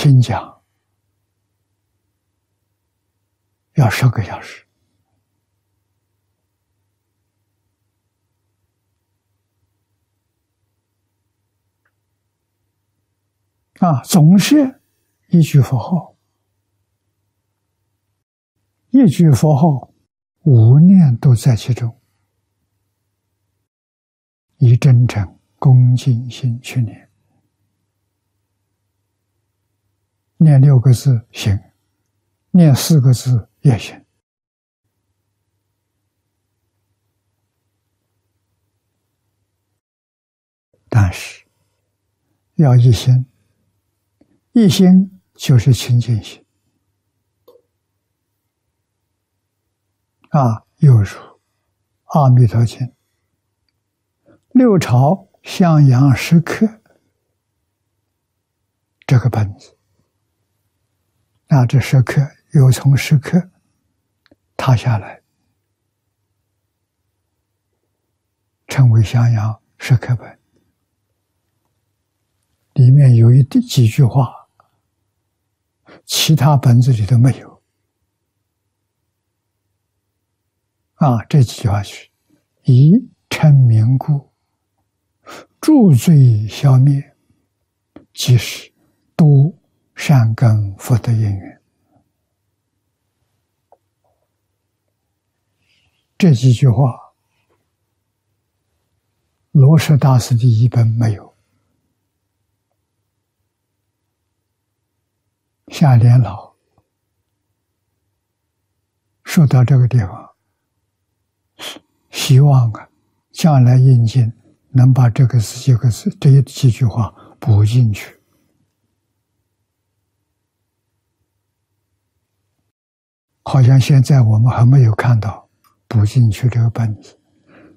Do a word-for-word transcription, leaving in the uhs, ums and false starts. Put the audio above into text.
听讲要十个小时。啊，总是一句佛号，一句佛号，无念都在其中，以真诚恭敬心去念，念六个字行，念四个字也行。但是要一心，一心就是清净心。啊，又如《阿弥陀经》六朝向阳十刻这个本子，那这十刻又从十刻踏下来，称为向阳十刻本。里面有一几句话，其他本子里都没有。啊，这几句话是：以称名故，诸罪消灭，即是多善根福德因缘。这几句话，罗什大师的译本没有。夏莲老说到这个地方，希望啊，将来印经能把这个十几个字这几句话补进去。好像现在我们还没有看到补进去这个本子。